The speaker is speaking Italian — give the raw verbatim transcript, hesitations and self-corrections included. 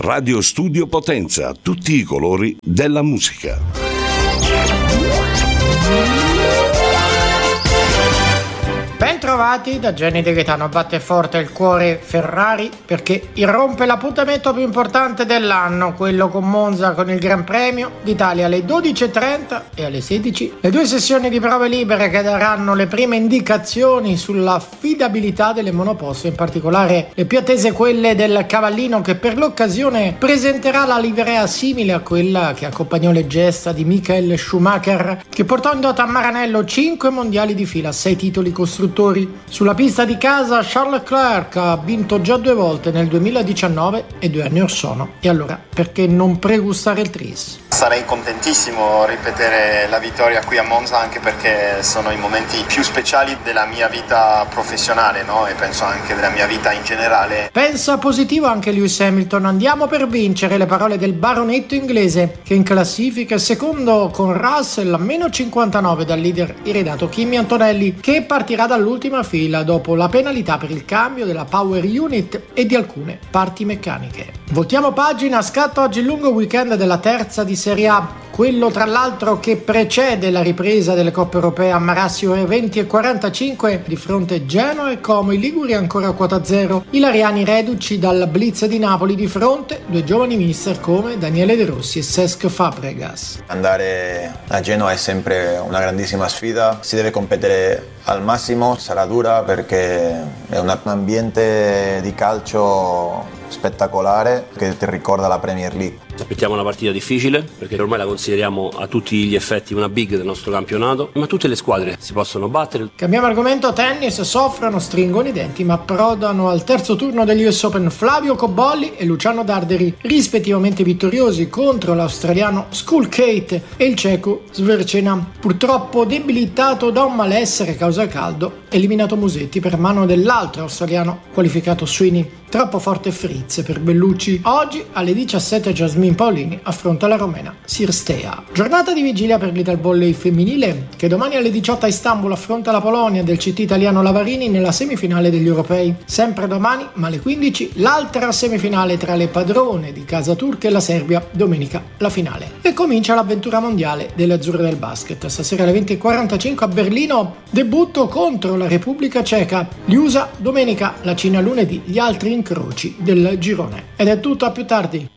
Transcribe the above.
Radio Studio Potenza, tutti i colori della musica. Bentrovati da Gianni De Gaetano. Batte forte il cuore Ferrari perché irrompe l'appuntamento più importante dell'anno, quello con Monza, con il Gran Premio d'Italia alle dodici e trenta e alle sedici. Le due sessioni di prove libere che daranno le prime indicazioni sull'affidabilità delle monoposto, in particolare le più attese quelle del cavallino che per l'occasione presenterà la livrea simile a quella che accompagnò le gesta di Michael Schumacher, che portò in dote a Maranello cinque mondiali di fila, sei titoli costruttori. Sulla pista di casa Charles Leclerc ha vinto già due volte nel duemiladiciannove e due anni or sono. E allora perché non pregustare il tris? Sarei contentissimo ripetere la vittoria qui a Monza, anche perché sono i momenti più speciali della mia vita professionale, no? E penso anche della mia vita in generale. Pensa positivo anche Lewis Hamilton. Andiamo per vincere, le parole del baronetto inglese, che in classifica è secondo con Russell a meno cinquantanove dal leader iridato Kimi Antonelli, che partirà dall'ultima fila dopo la penalità per il cambio della power unit e di alcune parti meccaniche. Voltiamo pagina, scatta oggi il lungo weekend della terza di Serie A, quello tra l'altro che precede la ripresa delle coppe europee a Marassi ore venti e quarantacinque, di fronte Genoa e Como, i liguri ancora a quota zero, i lariani reduci dal blitz di Napoli, di fronte due giovani mister come Daniele De Rossi e Cesc Fabregas. Andare a Genoa è sempre una grandissima sfida, si deve competere al massimo, sarà dura perché è un ambiente di calcio spettacolare che ti ricorda la Premier League. Aspettiamo una partita difficile perché ormai la consideriamo a tutti gli effetti una big del nostro campionato, ma tutte le squadre si possono battere. Cambiamo argomento, tennis. Soffrono, stringono i denti, ma approdano al terzo turno degli U S Open Flavio Cobolli e Luciano Darderi, rispettivamente vittoriosi contro l'australiano Skulkate e il ceco Svercena, purtroppo debilitato da un malessere causa caldo, eliminato Musetti per mano dell'altro australiano qualificato Sweeney. Troppo forte Fritz per Bellucci. Oggi alle diciassette Jasmine Paolini affronta la romena Cirstea. Giornata di vigilia per l'Ital Volley femminile, che domani alle diciotto a Istanbul affronta la Polonia del C T italiano Lavarini nella semifinale degli europei. Sempre domani, ma alle quindici, l'altra semifinale tra le padrone di casa turca e la Serbia. Domenica la finale. E comincia l'avventura mondiale delle azzurre del basket. Stasera alle venti e quarantacinque a Berlino, debutto contro la Repubblica Ceca. Gli U S A domenica, la Cina lunedì, gli altri incroci del girone. Ed è tutto, a più tardi.